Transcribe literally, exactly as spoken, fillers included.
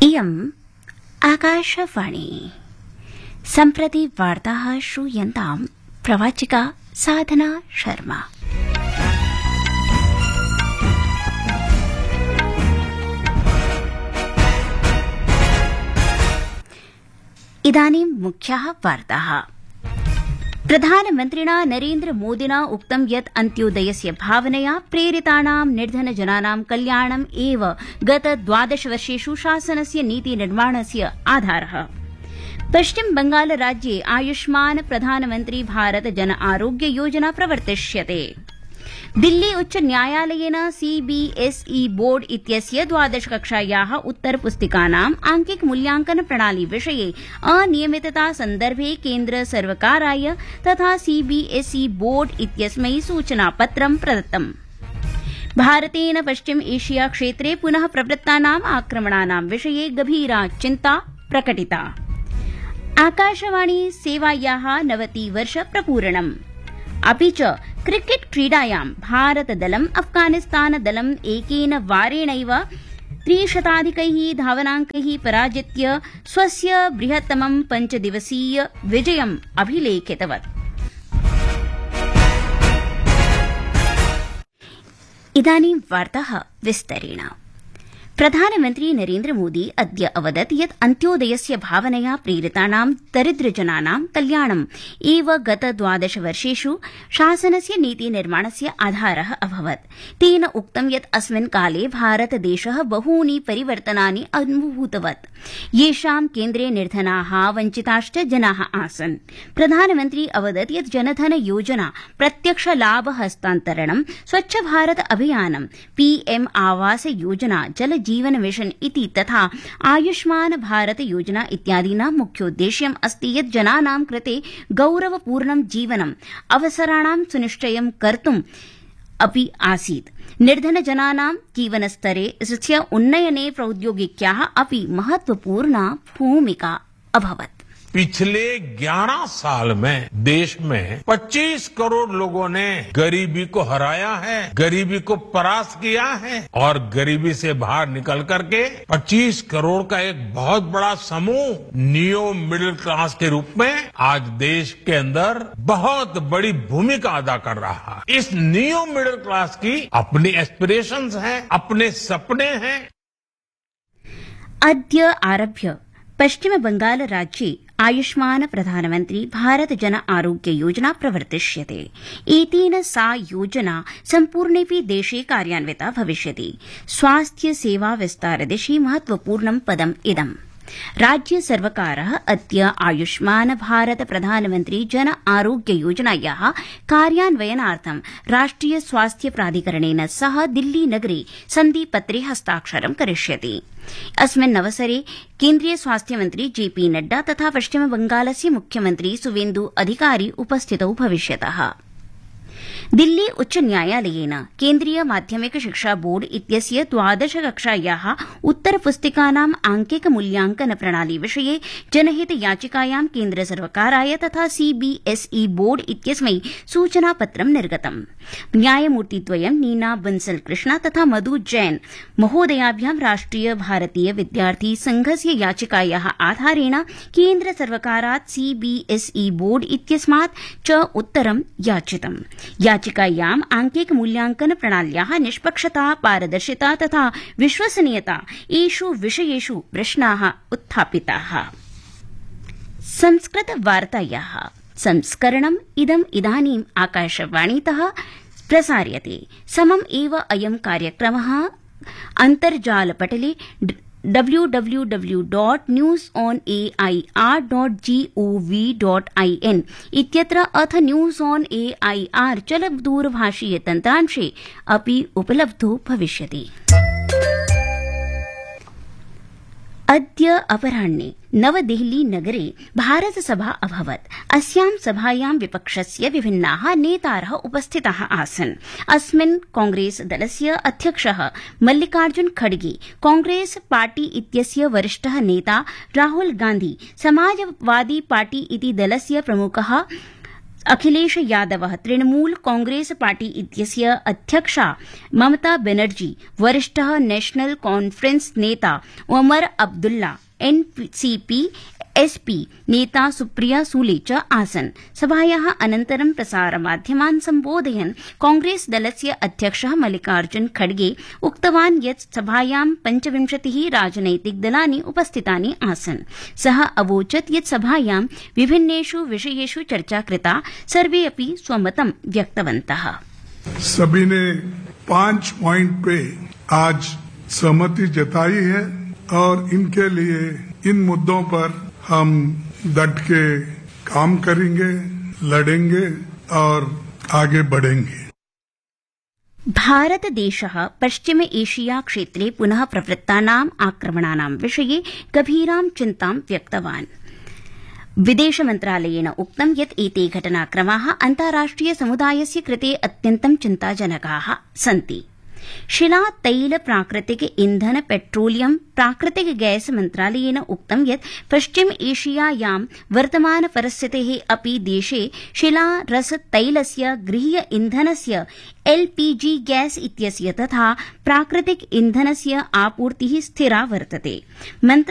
इयम् आकाशवाणी। सम्प्रति वार्ताः श्रूयन्ताम् प्रवाचिका साधना शर्मा। इदानीं मुख्याः वार्ताः। प्रधानमन्त्रिणा नरेन्द्र मोदिना उक्तं यत् अन्त्योदयस्य भावनया प्रेरितानां निर्धनजनानां कल्याणम् एव गत द्वादश वर्षेषु शासनस्य नीतिनिर्माणस्य आधारः। पश्चिम बंगाल राज्ये आयुष्मान प्रधानमन्त्री भारत जन आरोग्य योजना प्रवर्तिष्यते। दिल्ली उच्च न्यायालयेन सीबीएसई बोर्ड इत्यस्य द्वादश कक्षायाः उत्तरपुस्तिकानाम् आंकिक मूल्यांकन प्रणाली विषये अनियमितता सन्दर्भे केन्द्र सर्वकाराय तथा सीबीएसई बोर्ड इत्यस्मै सूचनापत्रं प्रदत्तम्। भारतेन पश्चिम एशिया क्षेत्रे पुनः प्रवृत्तानाम् आक्रमणानां विषये गभीरा चिन्ता प्रकटिता। आकाशवाणी सेवायाः नवति वर्ष प्रपूरणम्। अपि च क्रिकेट क्रीडायां भारतदलम् अफगानिस्तानदलम् एकेन वारेणैव त्रिशताधिकैः धावनाङ्कैः पराजित्य स्वस्य बृहत्तमं पञ्चदिवसीय विजयम् अभिलेखितवत्। इदानीं वार्ताः विस्तरेण। प्रधानमन्त्री नरेन्द्र मोदी अद्य अवदत् यत् अन्त्योदयस्य भावनया प्रेरितानां दरिद्रजनानां कल्याणम् एव गत द्वादश वर्षेषु शासनस्य नीतिनिर्माणस्य आधारः अभवत्। तेन उक्तं यत् अस्मिन् काले भारतदेशः बहूनि परिवर्तनानि अनुभूतवत्, येषां केन्द्रे निर्धनाः वञ्चिताश्च जनाः आसन्। प्रधानमन्त्री अवदत् यत् जनधन योजना, प्रत्यक्ष लाभ हस्तान्तरणं, स्वच्छ भारत अभियानं, पीएम आवास योजना, जल जीवन मिशन इति तथा आयुष्मान भारत योजना इत्यादीनां मुख्योद्देश्यम् अस्ति यत् जनानां कृते गौरवपूर्णं जीवनम् अवसराणां सुनिश्चयं कर्तुम् अपि आसीत्। निर्धनजनानां जीवनस्तरस्य उन्नयने प्रौद्योगिक्याः अपि महत्वपूर्णा भूमिका अभवत्। पिछले ग्यारह साल में देश में पच्चीस करोड़ लोगों ने गरीबी को हराया है, गरीबी को परास्त किया है और गरीबी से बाहर निकल करके पच्चीस करोड़ का एक बहुत बड़ा समूह नियो मिडिल क्लास के रूप में आज देश के अंदर बहुत बड़ी भूमिका अदा कर रहा है। इस नियो मिडिल क्लास की अपनी एस्पिरेशंस हैं, अपने सपने हैं। अद्य आरभ्य पश्चिम बंगाल राज्ये आयुष्मान प्रधानमन्त्री भारत जन आरोग्य योजना प्रवर्तिष्यते। एतेन सा योजना सम्पूर्णेऽपि देशे कार्यान्विता भविष्यति। स्वास्थ्य सेवा विस्तारदिशि महत्वपूर्णं पदम् इदम्। राज्य सर्वकारः अद्य आयुष्मान भारत प्रधानमन्त्री जन आरोग्य योजनायाः कार्यान्वयनार्थं राष्ट्रिय स्वास्थ्य प्राधिकरणेन सह दिल्ली नगरे सन्धिपत्रे हस्ताक्षरं करिष्यति। अस्मिन् अवसरे केन्द्रीय स्वास्थ्य मन्त्री जेपी नड्डा तथा पश्चिम बंगालस्य मुख्यमन्त्री सुवेन्दु अधिकारी उपस्थितौ भविष्यतः। दिल्ली उच्च न्यायालयेन केन्द्रीय माध्यमिक शिक्षा बोर्ड इत्यस्य द्वादश कक्षायाः उत्तरपुस्तिकानाम् आंकिक मूल्यांकन प्रणाली विषये जनहित याचिकायां केन्द्र सर्वकाराय तथा सीबीएसई बोर्ड इत्यस्मै सूचनापत्रं निर्गतम्। न्यायमूर्तिद्वयं नीना बंसल कृष्णा तथा मधु जैन महोदयाभ्यां राष्ट्रिय भारतीय विद्यार्थी संघस्य याचिकायाः आधारेण केन्द्र सर्वकारात् सीबीएसई बोर्ड इत्यस्मात् च उत्तरं याचितम्। याचिकायाम् आंकिक मूल्यांकन प्रणाल्याः निष्पक्षता, पारदर्शिता तथा विश्वसनीयता एषु विषयेषु प्रश्नाः उत्थापिताः। संस्कृत वार्तायाः संस्करणम् इदम् इदानीम् आकाशवाणीतः प्रसार्यते। समम् एव अयं कार्यक्रमः अन्तर्जालपटले W W W dot news on A I R dot gov dot I N इत्यत्र अथ news on A I R चलदूरभाषीय तन्त्रांशे अपि उपलब्धो भविष्यति। अद्य अपराह्णे नवदेहली नगरे भारत सभा अभवत्। अस्यां सभायां विपक्षस्य विभिन्नाः नेतारः उपस्थिताः आसन्। अस्मिन् कांग्रेस दलस्य अध्यक्षः मल्लिकार्जुन खड़गे, कांग्रेस पार्टी इत्यस्य वरिष्ठः नेता राहुल गांधी, समाजवादी पार्टी इति दलस्य प्रमुखः अखिलेश यादव तृणमूल कांग्रेस पार्टी इत्यस्य अध्यक्षा ममता बनर्जी वरिष्ठः नेशनल कॉन्फ्रेंस नेता उमर अब्दुल्ला एनसीपी एसपी नेता सुप्रिया सूले च आसन्। सभायाः अनन्तरं प्रसारमाध्यमान् सम्बोधयन् कांग्रेस दलस्य अध्यक्षः मल्लिकार्जुन खड़गे उक्तवान् यत् सभायां पञ्चविंशतिः राजनैतिक दलानि उपस्थितानि आसन्। सः अवोचत् यत् सभायां विभिन्नेषु विषयेषु चर्चा कृता, सर्वे अपि स्वमतं व्यक्तवन्तः। सभी ने पांच पॉइंट पे आज सहमति जताई है और इनके लिए इन मुद्दों पर हम डट के काम करेंगे, लड़ेंगे और आगे बढ़ेंगे। भारतदेशः पश्चिम एशिया क्षेत्रे पुनः प्रवृत्तानाम् आक्रमणानां विषये गभीरां चिन्तां व्यक्तवान्। विदेश मन्त्रालयेन उक्तं यत् एते घटनाक्रमाः अन्ताराष्ट्रिय समुदायस्य कृते अत्यन्तं चिन्ताजनकाः सन्ति। शिला तैल प्राकृतिक ईंधन पेट्रोलियम प्राकृतिक गैस मन्त्रालयेन उक्तं यत् पश्चिम एशियायां वर्तमान परिस्थितेः अपि देशे शिला रस तैलस्य गृह्य ईंधनस्य एलपीजी गैस इत्यस्य तथा प्राकृतिक ईंधनस्य आपूर्तिः स्थिरा वर्तते।